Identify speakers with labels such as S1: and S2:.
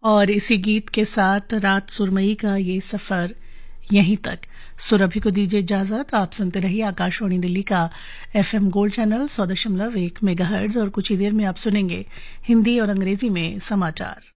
S1: और इसी गीत के साथ रात सुरमई का ये सफर यहीं तक। सुरभि को दीजिए इजाजत। आप सुनते रहिए आकाशवाणी दिल्ली का FM गोल्ड चैनल 100.1 मेगाहर्ट्ज और कुछ ही देर में आप सुनेंगे हिंदी और अंग्रेजी में समाचार।